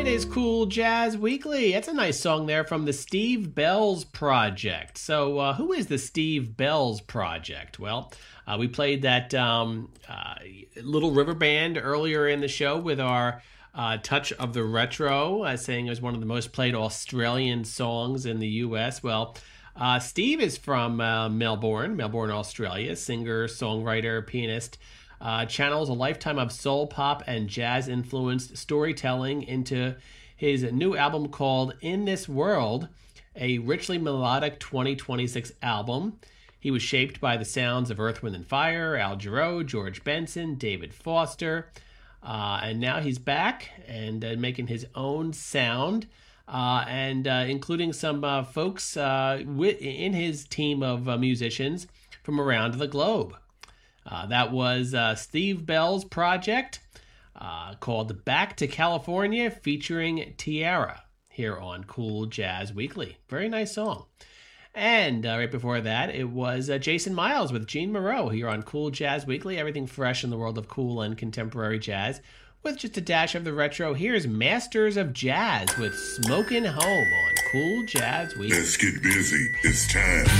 It is Cool Jazz Weekly. That's a nice song there from the Steve Bells Project. So who is the Steve Bells Project? Well, we played that Little River Band earlier in the show with our Touch of the Retro, saying it was one of the most played Australian songs in the U.S. Well, Steve is from Melbourne, Australia, singer, songwriter, pianist. Channels a lifetime of soul, pop, and jazz-influenced storytelling into his new album called In This World, a richly melodic 2026 album. He was shaped by the sounds of Earth, Wind & Fire, Al Jarreau, George Benson, David Foster, and now he's back and making his own sound, and including some folks in his team of musicians from around the globe. That was Steve Bell's project called Back to California featuring Tiara here on Cool Jazz Weekly. Very nice song. And right before that, it was Jason Miles with Gene Moreau here on Cool Jazz Weekly. Everything fresh in the world of cool and contemporary jazz with just a dash of the retro. Here's Masters of Jazz with Smokin' Home on Cool Jazz Weekly. Let's get busy. It's time.